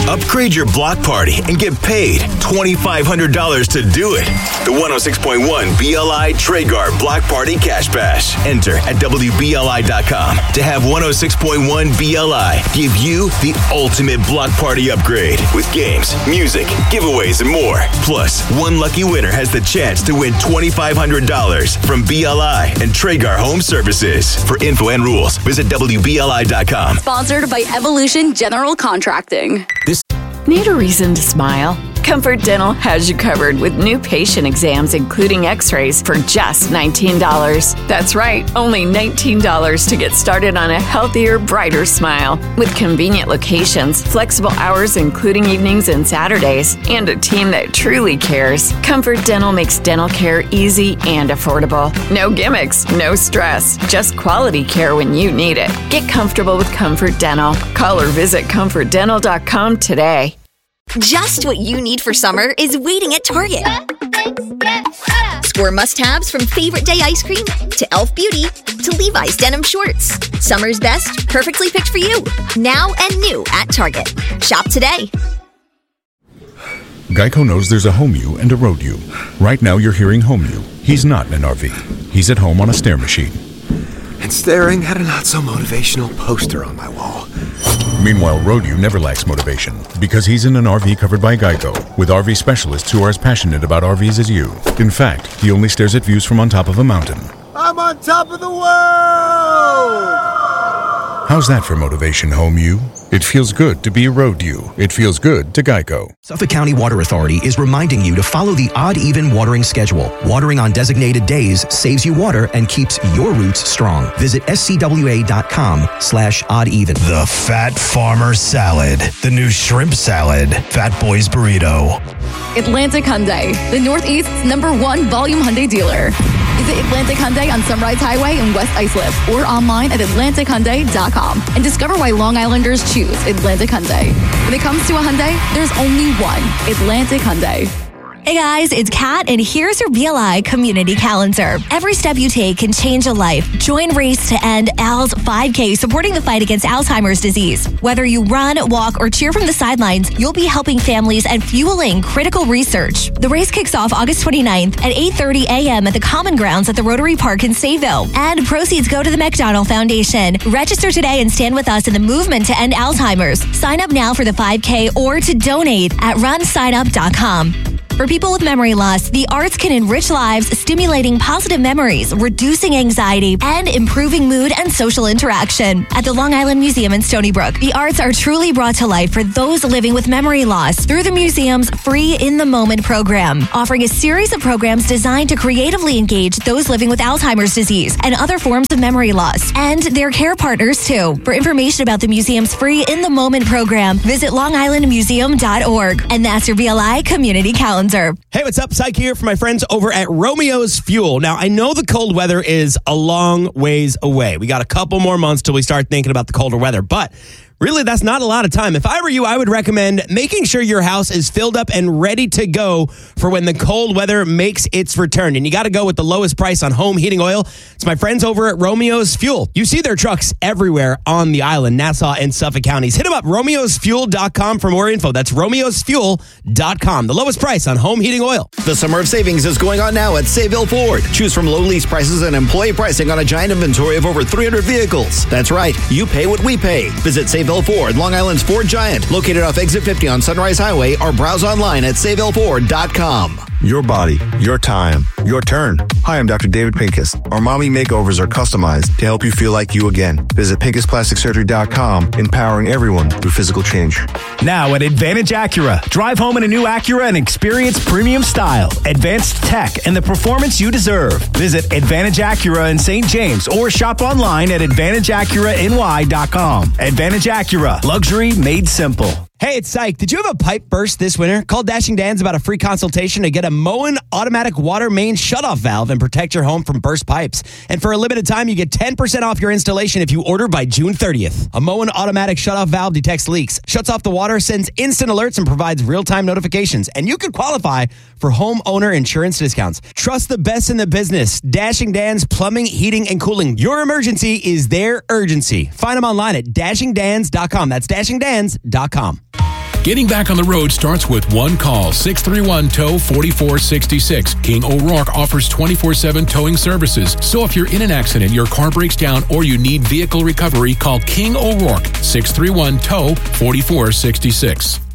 Upgrade your block party and get paid $2,500 to do it. The 106.1 BLI Traeger Block Party Cash Bash. Enter at WBLI.com to have 106.1 BLI give you the ultimate block party upgrade with games, music, giveaways, and more. Plus, one lucky winner has the chance to win $2,500 from BLI and Traeger Home Services. For info and rules, visit WBLI.com. Sponsored by Evolution General Contracting. Need a reason to smile? Comfort Dental has you covered with new patient exams, including x-rays, for just $19. That's right, only $19 to get started on a healthier, brighter smile. With convenient locations, flexible hours including evenings and Saturdays, and a team that truly cares, Comfort Dental makes dental care easy and affordable. No gimmicks, no stress, just quality care when you need it. Get comfortable with Comfort Dental. Call or visit comfortdental.com today. Just what you need for summer is waiting at Target. Score must-haves from Favorite Day ice cream to Elf Beauty to Levi's denim shorts. Summer's best, perfectly picked for you. Now and new at Target. Shop today. Geico knows there's a home you and a road you. Right now you're hearing home you. He's not in an RV. He's at home on a stair machine. And staring at a not-so-motivational poster on my wall. Meanwhile, Road-U never lacks motivation because he's in an RV covered by Geico with RV specialists who are as passionate about RVs as you. In fact, he only stares at views from on top of a mountain. I'm on top of the world! How's that for motivation, home you? It feels good to be a Road-U. It feels good to Geico. Suffolk County Water Authority is reminding you to follow the odd-even watering schedule. Watering on designated days saves you water and keeps your roots strong. Visit scwa.com/oddeven. The Fat Farmer Salad. The new shrimp salad. Fat Boys Burrito. Atlantic Hyundai, the Northeast's #1 volume Hyundai dealer. Visit Atlantic Hyundai on Sunrise Highway in West Islip or online at atlantichyundai.com and discover why Long Islanders choose Atlantic Hyundai. When it comes to a Hyundai, there's only one, Atlantic Hyundai. Hey guys, it's Kat, and here's your BLI community calendar. Every step you take can change a life. Join Race to End Al's 5K, supporting the fight against Alzheimer's disease. Whether you run, walk, or cheer from the sidelines, you'll be helping families and fueling critical research. The race kicks off August 29th at 8:30 a.m. at the Common Grounds at the Rotary Park in Sayville. And proceeds go to the McDonald Foundation. Register today and stand with us in the movement to end Alzheimer's. Sign up now for the 5K or to donate at runsignup.com. For people with memory loss, the arts can enrich lives, stimulating positive memories, reducing anxiety, and improving mood and social interaction. At the Long Island Museum in Stony Brook, the arts are truly brought to life for those living with memory loss through the museum's Free in the Moment program, offering a series of programs designed to creatively engage those living with Alzheimer's disease and other forms of memory loss, and their care partners too. For information about the museum's Free in the Moment program, visit longislandmuseum.org. And that's your BLI community calendar. Hey, what's up? Psych here for my friends over at Romeo's Fuel. Now, I know the cold weather is a long ways away. We got a couple more months till we start thinking about the colder weather, but really, that's not a lot of time. If I were you, I would recommend making sure your house is filled up and ready to go for when the cold weather makes its return. And you got to go with the lowest price on home heating oil. It's my friends over at Romeo's Fuel. You see their trucks everywhere on the island, Nassau and Suffolk counties. Hit them up, romeosfuel.com for more info. That's romeosfuel.com. The lowest price on home heating oil. The summer of savings is going on now at Sayville Ford. Choose from low lease prices and employee pricing on a giant inventory of over 300 vehicles. That's right. You pay what we pay. Visit Sayville Ford, Long Island's Ford Giant, located off Exit 50 on Sunrise Highway, or browse online at SayvilleFord.com. Your body, your time, your turn. Hi, I'm Dr. David Pincus. Our mommy makeovers are customized to help you feel like you again. Visit PincusPlasticSurgery.com, empowering everyone through physical change. Now at Advantage Acura. Drive home in a new Acura and experience premium style, advanced tech, and the performance you deserve. Visit Advantage Acura in St. James or shop online at AdvantageAcuraNY.com. Advantage Acura. Luxury made simple. Hey, it's Psych. Did you have a pipe burst this winter? Call Dashing Dan's about a free consultation to get a Moen automatic water main shutoff valve and protect your home from burst pipes. And for a limited time, you get 10% off your installation if you order by June 30th. A Moen automatic shutoff valve detects leaks, shuts off the water, sends instant alerts, and provides real-time notifications. And you could qualify for homeowner insurance discounts. Trust the best in the business. Dashing Dan's Plumbing, Heating, and Cooling. Your emergency is their urgency. Find them online at dashingdans.com. That's dashingdans.com. Getting back on the road starts with one call, 631-TOW-4466. King O'Rourke offers 24/7 towing services. So if you're in an accident, your car breaks down, or you need vehicle recovery, call King O'Rourke, 631-TOW-4466.